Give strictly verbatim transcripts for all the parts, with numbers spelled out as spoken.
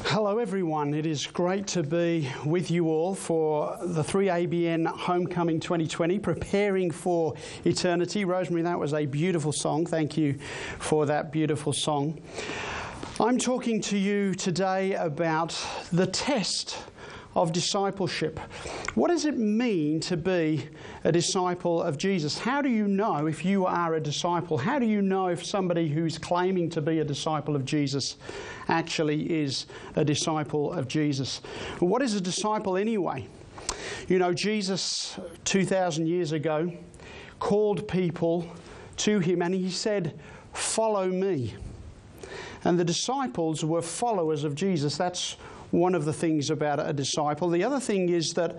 Hello everyone, it is great to be with you all for the three A B N Homecoming twenty twenty, preparing for eternity. Rosemary, that was a beautiful song. Thank you for that beautiful song. I'm talking to you today about the test of discipleship. What does it mean to be a disciple of Jesus? How do you know if you are a disciple? How do you know if somebody who's claiming to be a disciple of Jesus actually is a disciple of Jesus? What is a disciple anyway? You know, Jesus, two thousand years ago, called people to him and he said, "Follow me." And the disciples were followers of Jesus. That's one of the things about a disciple. The other thing is that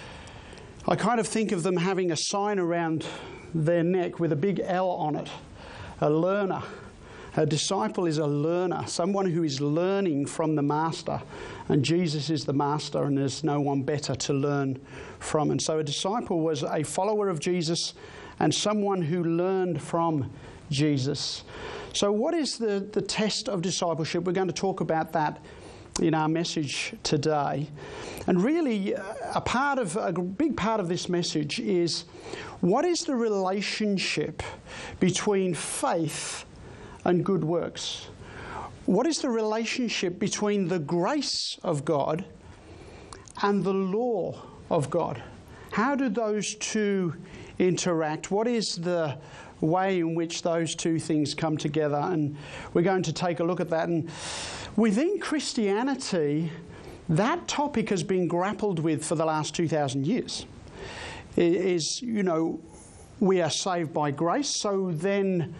I kind of think of them having a sign around their neck with a big L on it, a learner. A disciple is a learner, someone who is learning from the master. And Jesus is the master and there's no one better to learn from. And so a disciple was a follower of Jesus and someone who learned from Jesus. So what is the, the test of discipleship? We're going to talk about that in our message today. And really a part of a big part of this message is, what is the relationship between faith and good works? What is the relationship between the grace of God and the law of God? How do those two interact? What is the way in which those two things come together? And we're going to take a look at that. And within Christianity, that topic has been grappled with for the last two thousand years. It is, you know, we are saved by grace, so then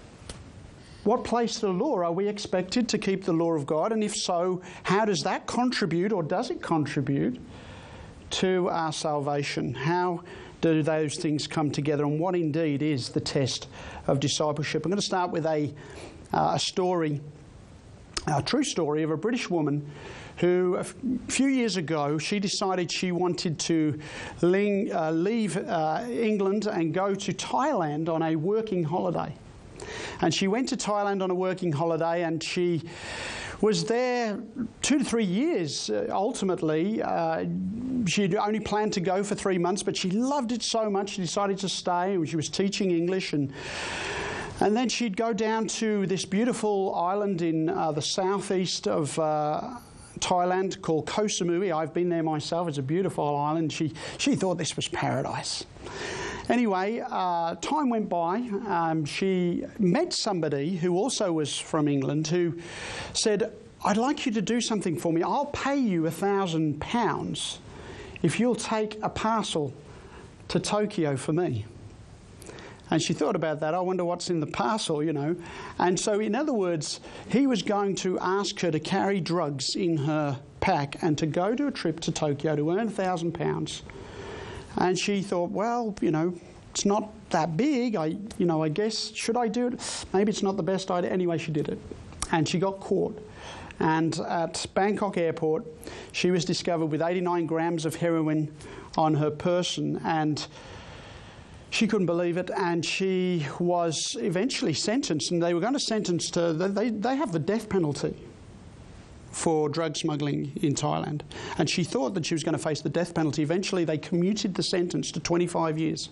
what place the law? Are we expected to keep the law of God? And if so, how does that contribute, or does it contribute to our salvation? How do those things come together, and what indeed is the test of discipleship? I'm going to start with a, uh, a story, a true story of a British woman who a f- few years ago she decided she wanted to ling, uh, leave uh, England and go to Thailand on a working holiday. And she went to Thailand on a working holiday and she was there two to three years, uh, ultimately. Uh, she'd only planned to go for three months, but she loved it so much she decided to stay. And she was teaching English. And and then she'd go down to this beautiful island in uh, the southeast of uh, Thailand called Koh Samui. I've been there myself. It's a beautiful island. She, she thought this was paradise. Anyway, uh, time went by. Um, she met somebody who also was from England who said, "I'd like you to do something for me. I'll pay you a thousand pounds if you'll take a parcel to Tokyo for me." And she thought about that. I wonder what's in the parcel, you know. And so, in other words, he was going to ask her to carry drugs in her pack and to go to a trip to Tokyo to earn a thousand pounds. And she thought, well, you know, it's not that big. I, you know, I guess, should I do it? Maybe it's not the best idea. Anyway, she did it. And she got caught. And at Bangkok airport, she was discovered with eighty-nine grams of heroin on her person. And she couldn't believe it. And she was eventually sentenced. And they were going to sentence to, they, they have the death penalty for drug smuggling in Thailand. And she thought that she was going to face the death penalty. Eventually they commuted the sentence to twenty-five years.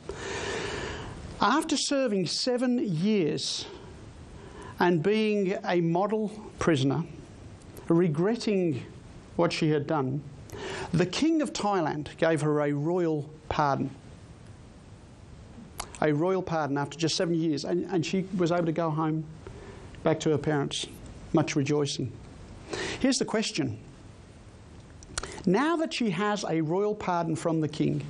After serving seven years and being a model prisoner, regretting what she had done, the King of Thailand gave her a royal pardon. A royal pardon after just seven years. And, and she was able to go home back to her parents, much rejoicing. Here's the question. Now that she has a royal pardon from the king,